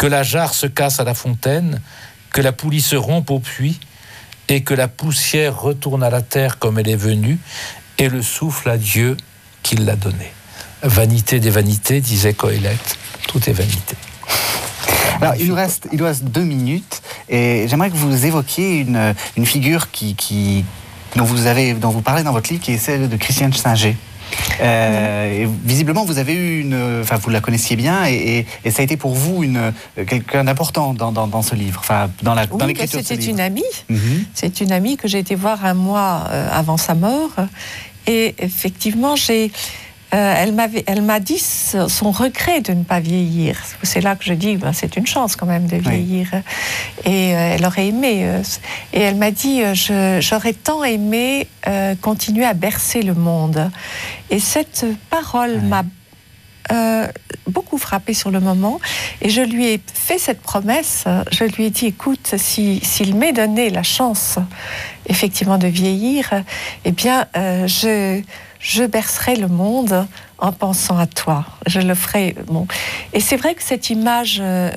que la jarre se casse à la fontaine, que la poulie se rompe au puits, et que la poussière retourne à la terre comme elle est venue, et le souffle à Dieu qui l'a donné. Vanité des vanités, disait Coëlette, tout est vanité. Alors, il nous reste 2 minutes, et j'aimerais que vous évoquiez une figure dont vous parlez dans votre livre, qui est celle de Christiane Singer. Et visiblement, vous avez eu vous la connaissiez bien, et ça a été pour vous quelqu'un d'important dans ce livre, dans l'écriture de ce livre. C'était une amie. C'est une amie que j'ai été voir un mois avant sa mort, et effectivement, elle m'a dit son regret de ne pas vieillir. C'est là que je dis, c'est une chance quand même de vieillir. Oui. Et elle aurait aimé. Et elle m'a dit, j'aurais tant aimé continuer à bercer le monde. Et cette parole m'a beaucoup frappée sur le moment. Et je lui ai fait cette promesse. Je lui ai dit, écoute, s'il m'est donné la chance, effectivement, de vieillir, eh bien, je bercerai le monde en pensant à toi. Je le ferai. Bon. Et c'est vrai que cette image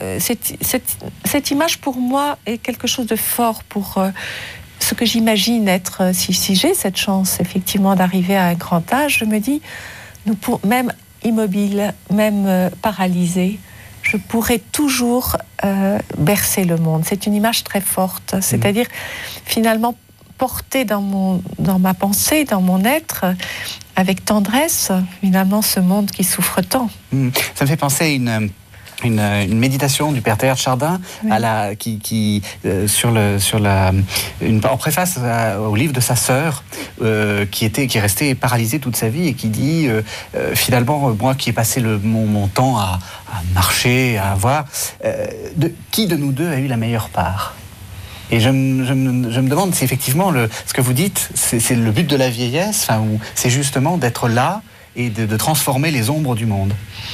pour moi est quelque chose de fort pour ce que j'imagine être, si j'ai cette chance effectivement d'arriver à un grand âge, je me dis, même immobile, même paralysé, je pourrais toujours bercer le monde. C'est une image très forte. C'est-à-dire, finalement, porter dans ma pensée, dans mon être, avec tendresse, finalement, ce monde qui souffre tant. Ça me fait penser à une méditation du père Teilhard de Chardin, oui. En préface au livre de sa sœur, qui est restée paralysée toute sa vie et qui dit finalement, moi qui ai passé mon temps à marcher, à voir, qui de nous deux a eu la meilleure part? Et je me demande si effectivement ce que vous dites, c'est le but de la vieillesse, c'est justement d'être là et de transformer les ombres du monde.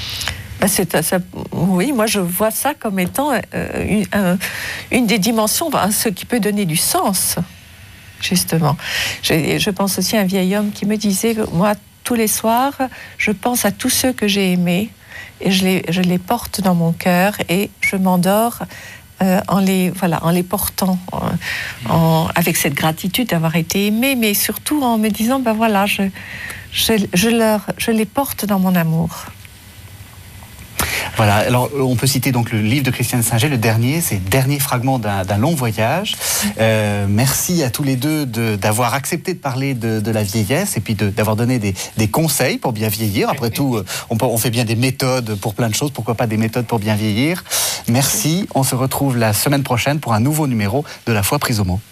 Oui, moi je vois ça comme étant une des dimensions, ce qui peut donner du sens, justement. Je pense aussi à un vieil homme qui me disait, moi tous les soirs, je pense à tous ceux que j'ai aimés et je les porte dans mon cœur et je m'endors en les portant, avec cette gratitude d'avoir été aimé, mais surtout en me disant, je les porte dans mon amour. Voilà, alors on peut citer donc le livre de Christiane Singer, le dernier, c'est le dernier fragment d'un long voyage. Merci à tous les deux d'avoir accepté de parler de la vieillesse et puis d'avoir donné des conseils pour bien vieillir. Après tout, on fait bien des méthodes pour plein de choses, pourquoi pas des méthodes pour bien vieillir. Merci, on se retrouve la semaine prochaine pour un nouveau numéro de La Foi prise au mot.